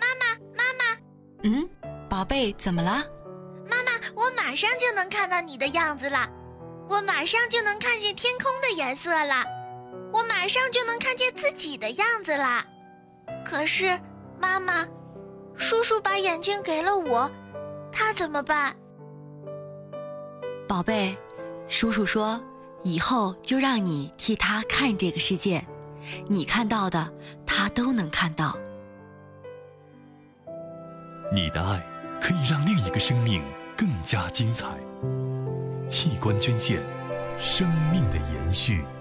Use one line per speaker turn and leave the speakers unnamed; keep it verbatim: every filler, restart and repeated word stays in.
妈妈，妈妈。
嗯，宝贝，怎么了？
妈妈，我马上就能看到你的样子了，我马上就能看见天空的颜色了，我马上就能看见自己的样子了。可是，妈妈，叔叔把眼睛给了我，他怎么办？
宝贝，叔叔说，以后就让你替他看这个世界，你看到的，他都能看到。
你的爱可以让另一个生命更加精彩。器官捐献，生命的延续。